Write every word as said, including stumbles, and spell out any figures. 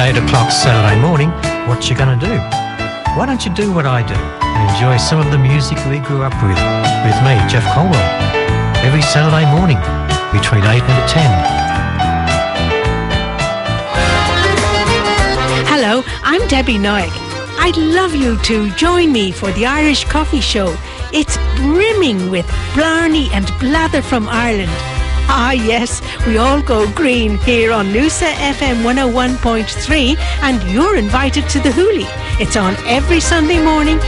eight o'clock Saturday morning, what you gonna do? Why don't you do what I do and enjoy some of the music we grew up with, with me, Jeff Colwell, every Saturday morning between eight and ten. Hello, I'm Debbie Noyek. I'd love you to join me for the Irish Coffee Show. It's brimming with blarney and blather from Ireland. Ah yes, we all go green here on Noosa F M one oh one point three, and you're invited to the Hoolie. It's on every Sunday morning